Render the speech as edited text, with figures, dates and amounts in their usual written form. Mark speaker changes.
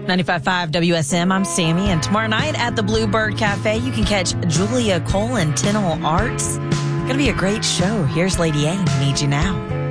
Speaker 1: 95.5 WSM, I'm Sammy, and tomorrow night at the Bluebird Cafe, you can catch Julia Cole and Tenal Arts. It's going to be a great show. Here's Lady A, Need You Now.